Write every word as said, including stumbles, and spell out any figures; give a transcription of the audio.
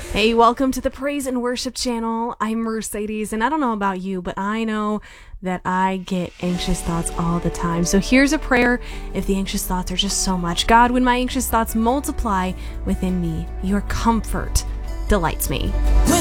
Hey, welcome to the Praise and Worship channel. I'm Mercedes, and I don't know about you, but I know that I get anxious thoughts all the time. So here's a prayer if the anxious thoughts are just so much. God, when my anxious thoughts multiply within me, your comfort delights me.